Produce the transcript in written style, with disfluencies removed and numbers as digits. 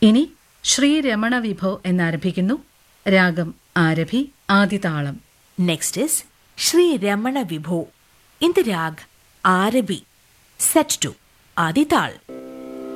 ഇനി ശ്രീരമണ വിഭോ എന്നാരംഭിക്കുന്നു. രാഗം Arabhi, ആദിതാളം. Next is Sri Ramana Vibho in the rag Arabi, set to Adital.